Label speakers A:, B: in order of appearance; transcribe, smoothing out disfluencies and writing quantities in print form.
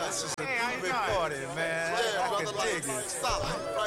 A: This is a
B: Hey, how you
A: groovy
B: doing?
A: party, man.
C: Yeah,
A: I
C: brother,
A: can
C: like,
A: dig it.
C: stop right